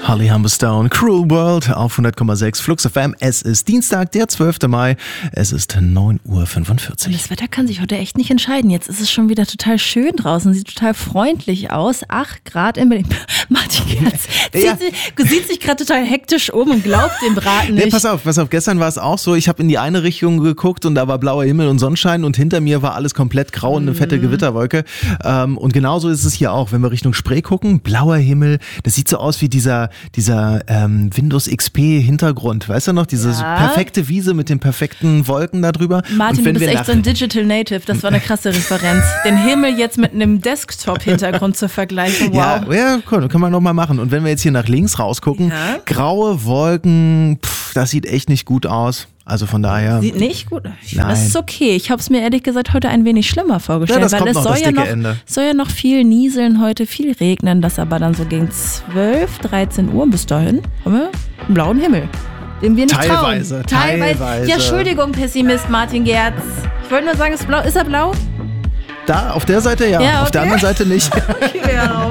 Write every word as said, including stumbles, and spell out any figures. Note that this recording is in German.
Holly Humberstone, Cruel World auf hundert Komma sechs Flux F M. Es ist Dienstag, der zwölfter Mai. Es ist neun Uhr fünfundvierzig. Und das Wetter kann sich heute echt nicht entscheiden. Jetzt ist es schon wieder total schön draußen. Sieht total freundlich aus. acht Grad in Berlin. Martin Gerz Ja. sieht, sieht sich gerade total hektisch um und glaubt dem Braten nicht. Nee, pass auf, pass auf. Gestern war es auch so. Ich habe in die eine Richtung geguckt und da war blauer Himmel und Sonnenschein und hinter mir war alles komplett grau und eine fette Gewitterwolke. Ähm, und genauso ist es hier auch. Wenn wir Richtung Spree gucken, blauer Himmel. Das sieht so aus wie dieser, dieser ähm, Windows X P Hintergrund. Weißt du noch? Diese Ja. perfekte Wiese mit den perfekten Wolken da drüber. Martin, und wenn du bist wir echt so ein Digital Native. Das war eine krasse Referenz. Den Himmel jetzt mit einem Desktop-Hintergrund zu vergleichen. Wow. Ja, ja, cool, kann man nochmal machen. Und wenn wir jetzt hier nach links rausgucken, Ja. graue Wolken, pff, das sieht echt nicht gut aus. Also von daher. Sieht nicht gut aus. Nein. Das ist okay. Ich habe es mir ehrlich gesagt heute ein wenig schlimmer vorgestellt, Ja, das weil kommt es noch, soll das ja dicke noch, Ende. soll ja noch viel nieseln heute, viel regnen, das aber dann so gegen zwölf, dreizehn Uhr bis dahin haben wir einen blauen Himmel. Dem wir nicht Teilweise, trauen. teilweise. Ja, Entschuldigung, Pessimist Martin Gerz. Ich wollte nur sagen, ist, blau, ist er blau? Da, auf der Seite ja, Ja, auf der okay. anderen Seite nicht. Okay, ja.